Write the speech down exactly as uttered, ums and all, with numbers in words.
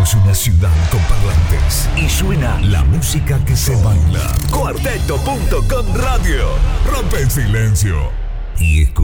Somos una ciudad con parlantes y suena la música que se baila. Cuarteto punto com Radio. Rompe el silencio y escucha.